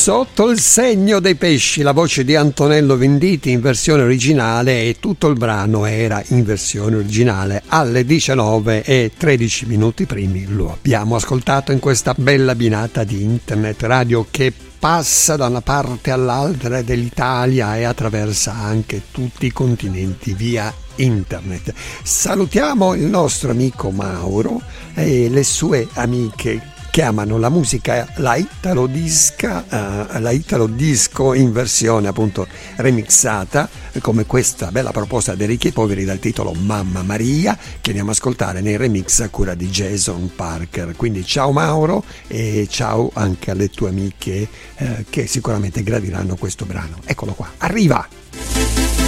Sotto il segno dei pesci, la voce di Antonello Venditti in versione originale, e tutto il brano era in versione originale. Alle 19:13 primi lo abbiamo ascoltato in questa bella binata di internet radio che passa da una parte all'altra dell'Italia e attraversa anche tutti i continenti via internet. Salutiamo il nostro amico Mauro e le sue amiche che amano la musica, la Italo disco in versione appunto remixata, come questa bella proposta dei Ricchi e Poveri dal titolo Mamma Maria, che andiamo ad ascoltare nei remix a cura di Jason Parker. Quindi ciao Mauro e ciao anche alle tue amiche che sicuramente gradiranno questo brano. Eccolo qua, arriva!